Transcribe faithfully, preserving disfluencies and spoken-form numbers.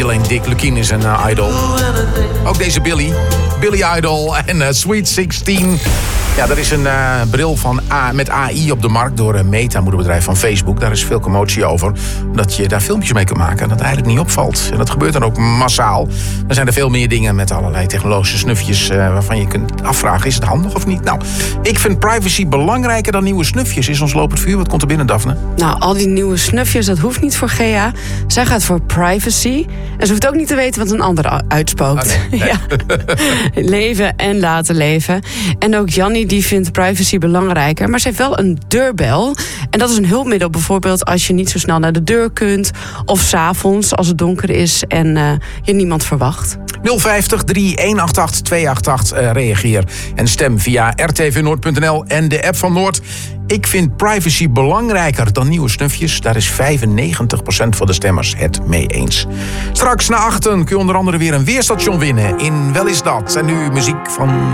alleen Dick Lukien is een uh, idol. Ook deze Billy. Billy Idol en uh, Sweet zestien. Ja, er is een uh, bril van A, met A I op de markt door een Meta, moederbedrijf van Facebook. Daar is veel commotie over. Dat je daar filmpjes mee kunt maken en dat eigenlijk niet opvalt. En dat gebeurt dan ook massaal. Er zijn er veel meer dingen met allerlei technologische snufjes uh, waarvan je kunt afvragen, is het handig of niet? Nou, ik vind privacy belangrijker dan nieuwe snufjes. Is ons lopend vuur? Wat komt er binnen, Daphne? Nou, al die nieuwe snufjes, dat hoeft niet voor G A. Zij gaat voor privacy. En ze hoeft ook niet te weten wat een ander uitspookt. Oh, nee. Ja. Leven en laten leven. En ook Jannie, die vindt privacy belangrijker. Maar ze heeft wel een deurbel. En dat is een hulpmiddel bijvoorbeeld als je niet zo snel naar de deur kunt. Of 's avonds als het donker is en uh, je niemand verwacht. nul vijftig, drie een acht acht, twee acht acht. Uh, reageer en stem via r t v noord punt n l en de app van Noord. Ik vind privacy belangrijker dan nieuwe snufjes. Daar is vijfennegentig procent van de stemmers het mee eens. Straks na achten kun je onder andere weer een weerstation winnen in Wel is dat. En nu muziek van